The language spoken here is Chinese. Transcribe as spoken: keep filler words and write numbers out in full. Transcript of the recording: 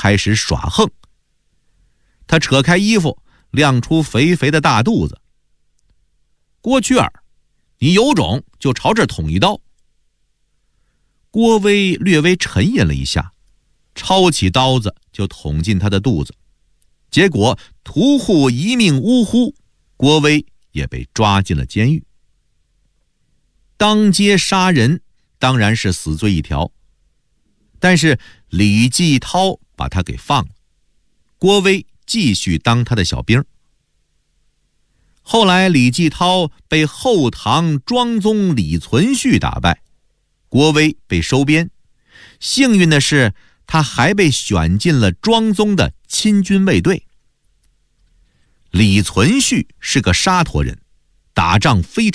开始耍横。他扯开衣服，亮出肥肥的大肚子。郭屈儿，你有种就朝这捅一刀。郭威略微沉吟了一下，抄起刀子就捅进他的肚子，结果屠户一命呜呼，郭威也被抓进了监狱。当街杀人当然是死罪一条，但是李继涛把他给放了，郭威继续当他的小兵。后来李继涛被后唐庄宗李存勖打败，郭威被收编。幸运的是，他还被选进了庄宗的亲军卫队。李存勖是个沙陀人，打仗非常